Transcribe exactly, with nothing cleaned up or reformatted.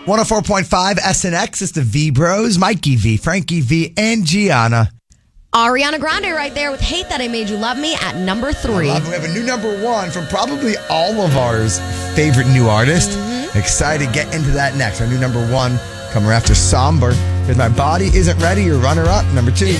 one oh four point five S N X. It's the V Bros, Mikey V, Frankie V, and Gianna. Ariana Grande right there with Hate That I Made You Love Me at number three. I love it. We have a new number one from probably all of ours favorite new artist. Mm-hmm. Excited to get into that next. Our new number one coming after Somber. Because My Body Isn't Ready, your runner-up, number two.